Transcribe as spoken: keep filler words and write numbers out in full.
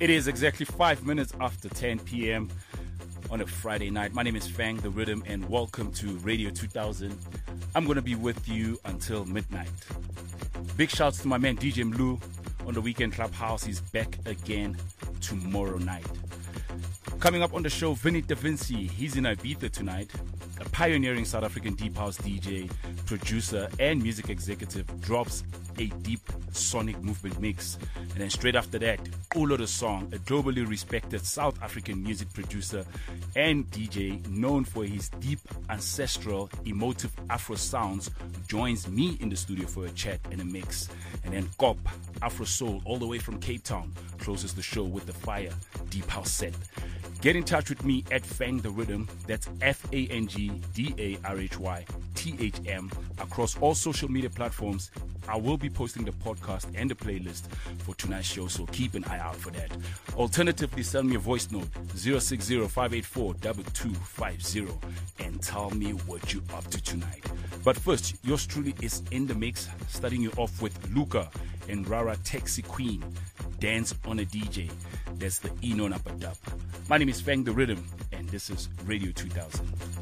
It is exactly five minutes after ten p.m. on a Friday night. My name is Fang the Rhythm, and welcome to Radio two thousand. I'm going to be with you until midnight. Big shouts to my man D J Mlu on the Weekend Clubhouse. He's back again tomorrow night. Coming up on the show, Vinny Da Vinci. He's in Ibiza tonight. A pioneering South African deep house D J, producer, and music executive drops a deep sonic movement mix. And then straight after that, Ulo the Song, a globally respected South African music producer and D J known for his deep, ancestral, emotive Afro sounds, joins me in the studio for a chat and a mix. And then Kop, Afro Soul, all the way from Cape Town, closes the show with the fire deep house set. Get in touch with me at Fang the Rhythm. That's F A N G D A R H Y T H M across all social media platforms. I will be posting the podcast and the playlist for tonight's show, so keep an eye out for that. Alternatively, send me a voice note, zero six zero, five eight four, two two five zero, and tell me what you're up to tonight. But first, yours truly is in the mix, starting you off with Luca and Rara Taxi Queen, Dance on a D J. That's the Eno Napadap. My name is Fang the Rhythm, and this is Radio two thousand.